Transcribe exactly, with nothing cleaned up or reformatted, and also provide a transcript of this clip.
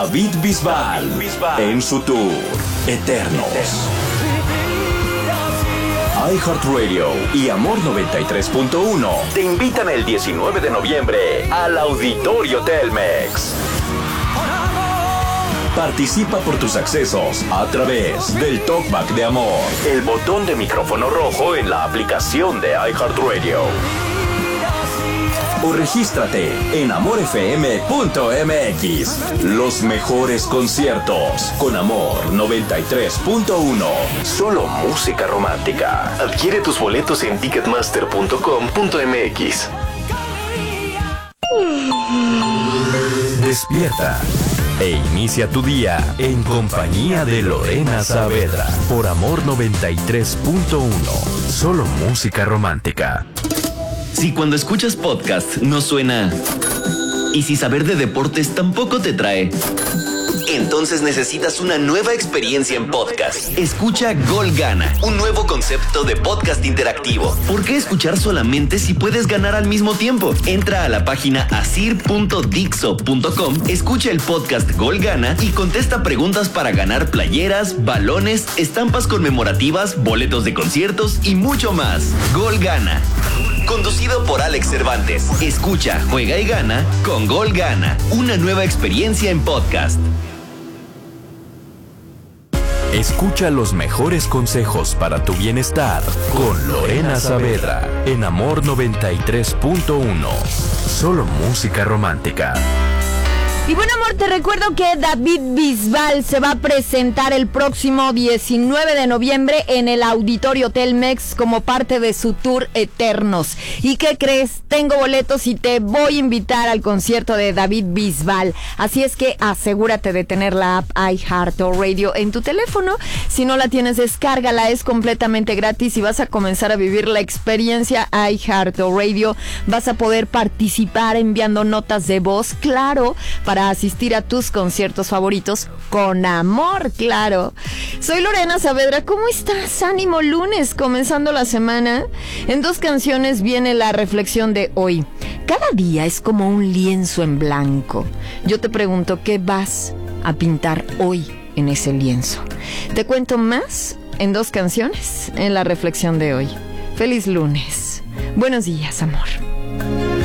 David Bisbal, en su tour Eternos. iHeartRadio y Amor noventa y tres punto uno te invitan el diecinueve de noviembre al Auditorio Telmex. Participa por tus accesos a través del Talkback de Amor, el botón de micrófono rojo en la aplicación de iHeartRadio. O regístrate en amor f m punto m x. Los mejores conciertos con Amor noventa y tres punto uno. Solo música romántica. Adquiere tus boletos en ticketmaster punto com punto m x. Despierta e inicia tu día en compañía de Lorena Saavedra por Amor noventa y tres punto uno. Solo música romántica. Si cuando escuchas podcast no suena, y si saber de deportes tampoco te trae, entonces necesitas una nueva experiencia en podcast. Escucha Gol Gana, un nuevo concepto de podcast interactivo. ¿Por qué escuchar solamente si puedes ganar al mismo tiempo? Entra a la página asir punto dixo punto com, escucha el podcast Gol Gana y contesta preguntas para ganar playeras, balones, estampas conmemorativas, boletos de conciertos y mucho más. Gol Gana. Conducido por Alex Cervantes. Escucha, juega y gana con Gol Gana. Una nueva experiencia en podcast. Escucha los mejores consejos para tu bienestar con Lorena Saavedra en Amor noventa y tres punto uno. Solo música romántica. Y bueno, amor, te recuerdo que David Bisbal se va a presentar el próximo diecinueve de noviembre en el Auditorio Telmex como parte de su tour Eternos. ¿Y qué crees? Tengo boletos y te voy a invitar al concierto de David Bisbal. Así es que asegúrate de tener la app iHeartRadio en tu teléfono. Si no la tienes, descárgala, es completamente gratis y vas a comenzar a vivir la experiencia iHeartRadio. Vas a poder participar enviando notas de voz, claro, para asistir a tus conciertos favoritos con amor, claro. Soy Lorena Saavedra, ¿cómo estás? Ánimo lunes, comenzando la semana. En dos canciones viene la reflexión de hoy. Cada día es como un lienzo en blanco. Yo te pregunto, ¿qué vas a pintar hoy en ese lienzo? Te cuento más en dos canciones en la reflexión de hoy. Feliz lunes. Buenos días, amor.